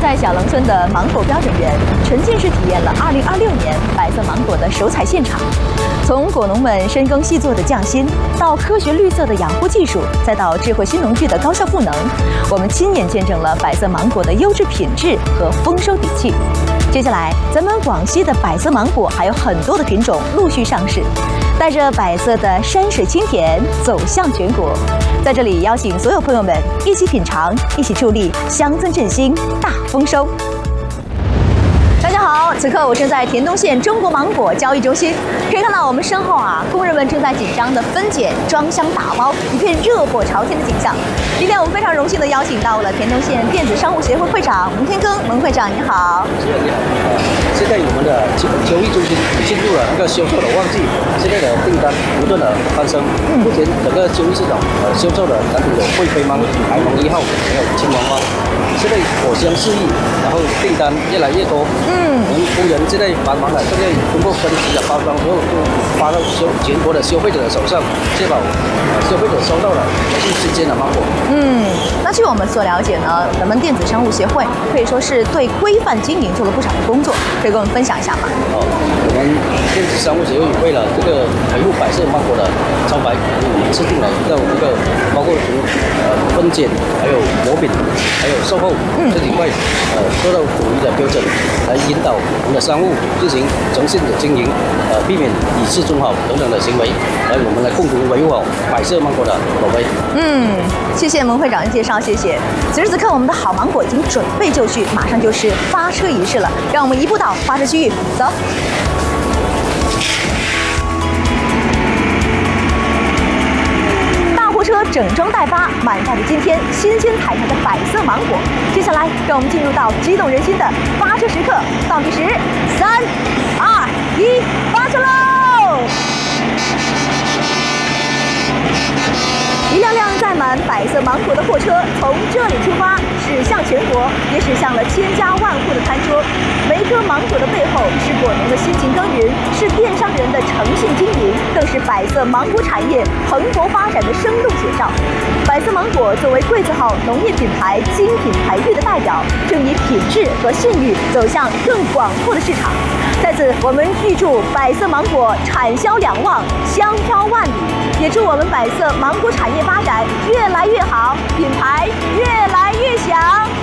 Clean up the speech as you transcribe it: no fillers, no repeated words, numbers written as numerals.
在小棱村的芒果标准园，沉浸式体验了2026年百色芒果的手采现场。从果农们深耕细作的匠心，到科学绿色的养护技术，再到智慧新农具的高效赋能，我们亲眼见证了百色芒果的优质品质和丰收底气。接下来，咱们广西的百色芒果还有很多的品种陆续上市，带着百色的山水清甜走向全国。在这里，邀请所有朋友们一起品尝，一起助力乡村振兴大丰收。大家好，此刻我正在田东县中国芒果交易中心，可以看到我们身后工人们正在紧张的分拣、装箱、打包，一片热火朝天的景象。今天我们非常荣幸的邀请到了田东县电子商务协会会长蒙天庚，蒙会长你好。 是你好。现在我们的交易中心进入了那个销售的旺季，现在的订单不断的攀升。目前整个交易市场销售的产品有惠妃芒、海芒1号，还有青芒芒。现在果香四溢，然后订单越来越多。我们工人现在繁忙的，现在通过分级的包装之后，就发到全国的消费者的手上，确保消费者收到了最新鲜的芒果。 那据我们所了解呢，咱们电子商务协会可以说是对规范经营做了不少的工作，可以跟我们分享一下吗？ 我们电子商务协会为了这个维护百色芒果的招牌，我们制定了一个包括从分拣，还有磨饼，还有售后这几块做到统一的标准，来引导我们的商务进行诚信的经营，避免以次充好等等的行为，来我们来共同维护好百色芒果的口碑。 谢谢蒙会长的介绍，谢谢。此时此刻，我们的好芒果已经准备就绪，马上就是发车仪式了。让我们移步到发车区域，走。大货车整装待发，满载着今天新鲜抬头的百色芒果。接下来，让我们进入到激动人心的发车时刻，倒计时，3、2、1，发车喽！一辆辆载满百色芒果的货车从这里出发，驶向全国，也驶向了千家万户的餐桌。每一颗芒果的背后，是果农的辛勤耕耘，是电商人的诚信经营，更是百色芒果产业蓬勃发展的生动写照。百色芒果作为贵字号农业品牌精品培育的代表，正以品质和信誉走向更广阔的市场。在此，我们预祝百色芒果产销两旺，香飘万里，也祝我们百色芒果产业发展越来越好，品牌越来越响。